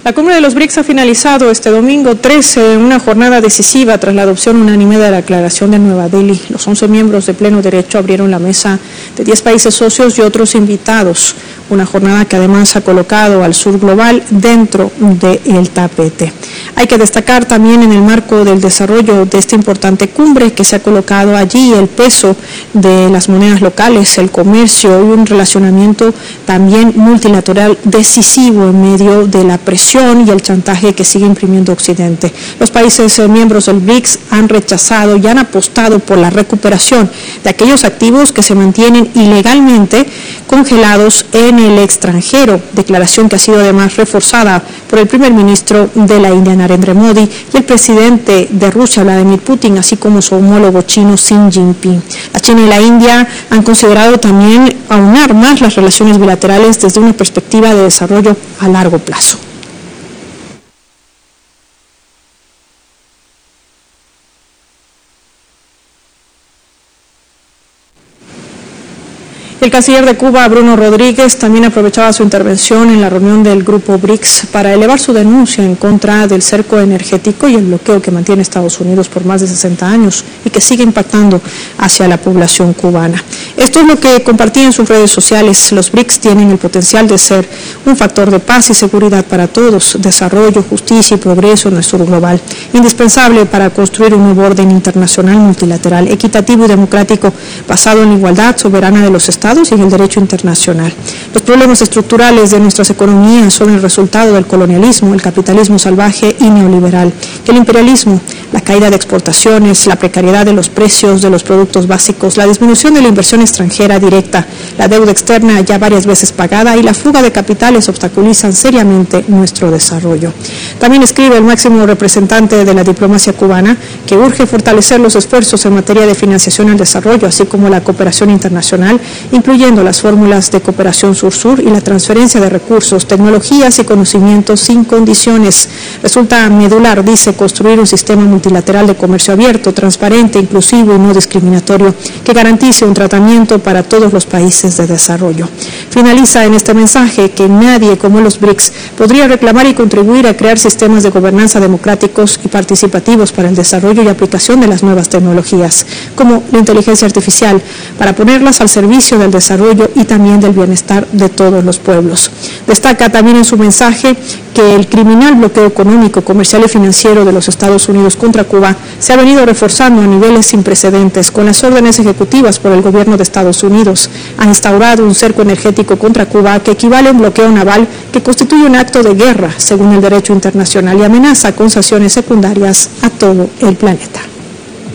La cumbre de los BRICS ha finalizado este domingo 13, una jornada decisiva tras la adopción unánime de la Declaración de Nueva Delhi. Los 11 miembros de pleno derecho abrieron la mesa de 10 países socios y otros invitados, una jornada que además ha colocado al sur global dentro del tapete. Hay que destacar también en el marco del desarrollo de esta importante cumbre que se ha colocado allí el peso de las monedas locales, el comercio y un relacionamiento también multilateral decisivo en medio de la presión y el chantaje que sigue imprimiendo Occidente. Los países miembros del BRICS han rechazado y han apostado por la recuperación de aquellos activos que se mantienen ilegalmente congelados en el extranjero, declaración que ha sido además reforzada por el primer ministro de la India, Narendra Modi, y el presidente de Rusia, Vladimir Putin, así como su homólogo chino, Xi Jinping. La China y la India han considerado también aunar más las relaciones bilaterales desde una perspectiva de desarrollo a largo plazo. El canciller de Cuba, Bruno Rodríguez, también aprovechaba su intervención en la reunión del grupo BRICS para elevar su denuncia en contra del cerco energético y el bloqueo que mantiene Estados Unidos por más de 60 años y que sigue impactando hacia la población cubana. Esto es lo que compartía en sus redes sociales. Los BRICS tienen el potencial de ser un factor de paz y seguridad para todos, desarrollo, justicia y progreso en nuestro global, indispensable para construir un nuevo orden internacional multilateral, equitativo y democrático, basado en la igualdad soberana de los Estados y en el derecho internacional. Los problemas estructurales de nuestras economías son el resultado del colonialismo, el capitalismo salvaje y neoliberal, el imperialismo, la caída de exportaciones, la precariedad de los precios de los productos básicos, la disminución de la inversión extranjera directa, la deuda externa ya varias veces pagada y la fuga de capitales obstaculizan seriamente nuestro desarrollo. También escribe el máximo representante de la diplomacia cubana que urge fortalecer los esfuerzos en materia de financiación al desarrollo, así como la cooperación internacional, incluyendo las fórmulas de cooperación sur-sur y la transferencia de recursos, tecnologías y conocimientos sin condiciones. Resulta medular, dice, construir un sistema multilateral de comercio abierto, transparente, inclusivo y no discriminatorio, que garantice un tratamiento para todos los países de desarrollo. Finaliza en este mensaje que nadie como los BRICS podría reclamar y contribuir a crear sistemas de gobernanza democráticos y participativos para el desarrollo y aplicación de las nuevas tecnologías, como la inteligencia artificial, para ponerlas al servicio del desarrollo y también del bienestar de todos los pueblos. Destaca también en su mensaje que el criminal bloqueo económico, comercial y financiero de los Estados Unidos contra Cuba se ha venido reforzando a niveles sin precedentes con las órdenes ejecutivas por el gobierno de Estados Unidos. Ha instaurado un cerco energético contra Cuba que equivale a un bloqueo naval que constituye un acto de guerra según el derecho internacional y amenaza con sanciones secundarias a todo el planeta.